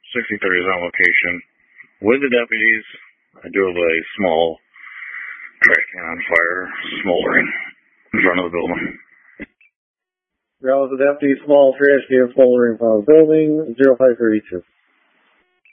6030 is on location with the deputies. I do have a small trash can on fire, smoldering in front of the building. Ground with the deputy, small trash can smoldering in front of the building, 0532.